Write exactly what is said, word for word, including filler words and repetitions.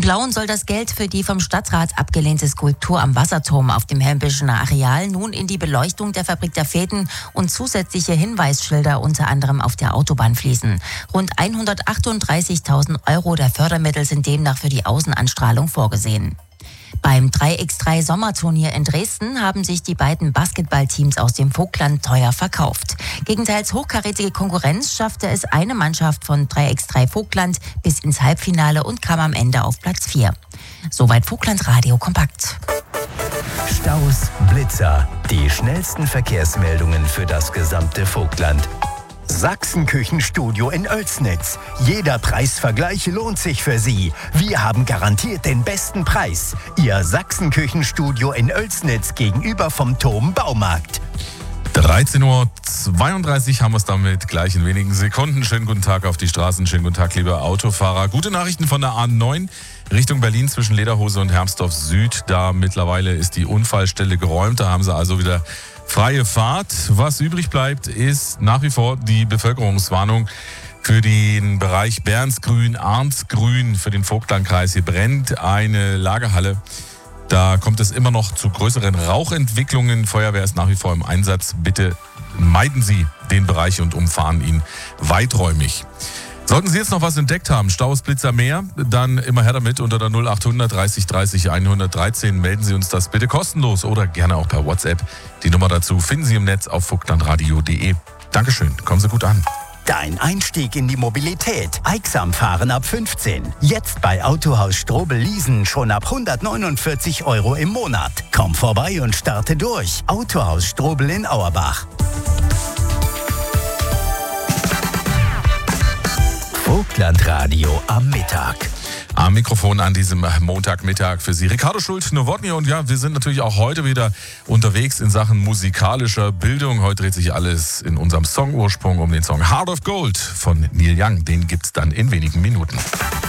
Plauen soll das Geld für die vom Stadtrat abgelehnte Skulptur am Wasserturm auf dem Hempischen Areal nun in die Beleuchtung der Fabrik der Feten und zusätzliche Hinweisschilder unter anderem auf der Autobahn fließen. Rund hundertachtunddreißigtausend Euro der Fördermittel sind demnach für die Außenanstrahlung vorgesehen. Beim drei gegen drei Sommerturnier in Dresden haben sich die beiden Basketballteams aus dem Vogtland teuer verkauft. Gegen teils hochkarätige Konkurrenz schaffte es eine Mannschaft von drei gegen drei Vogtland bis ins Halbfinale und kam am Ende auf Platz vier. Soweit Vogtland Radio kompakt. Staus, Blitzer, die schnellsten Verkehrsmeldungen für das gesamte Vogtland. Sachsenküchenstudio in Oelsnitz. Jeder Preisvergleich lohnt sich für Sie. Wir haben garantiert den besten Preis. Ihr Sachsenküchenstudio in Oelsnitz gegenüber vom Tom Baumarkt. dreizehn Uhr zweiunddreißig haben wir es damit gleich in wenigen Sekunden. Schönen guten Tag auf die Straßen, schönen guten Tag, liebe Autofahrer. Gute Nachrichten von der A neun Richtung Berlin zwischen Lederhose und Hermsdorf Süd. Da mittlerweile ist die Unfallstelle geräumt, da haben sie also wieder freie Fahrt. Was übrig bleibt, ist nach wie vor die Bevölkerungswarnung für den Bereich Bernsgrün, Arnsgrün, für den Vogtlandkreis. Hier brennt eine Lagerhalle. Da kommt es immer noch zu größeren Rauchentwicklungen. Feuerwehr ist nach wie vor im Einsatz. Bitte meiden Sie den Bereich und umfahren ihn weiträumig. Sollten Sie jetzt noch was entdeckt haben, Staus, Blitzer, mehr, dann immer her damit unter der null achthundert dreißig dreißig hundertdreizehn. Melden Sie uns das bitte kostenlos oder gerne auch per WhatsApp. Die Nummer dazu finden Sie im Netz auf vogtlandradio punkt de. Dankeschön, kommen Sie gut an. Dein Einstieg in die Mobilität. Eiksam fahren ab fünfzehn. Jetzt bei Autohaus Strobel leasen schon ab hundertneunundvierzig Euro im Monat. Komm vorbei und starte durch. Autohaus Strobel in Auerbach. Vogtlandradio am Mittag. Am Mikrofon an diesem Montagmittag für Sie Ricardo Schult, Nowotny, und ja, wir sind natürlich auch heute wieder unterwegs in Sachen musikalischer Bildung. Heute dreht sich alles in unserem Songursprung um den Song Heart of Gold von Neil Young. Den gibt's dann in wenigen Minuten.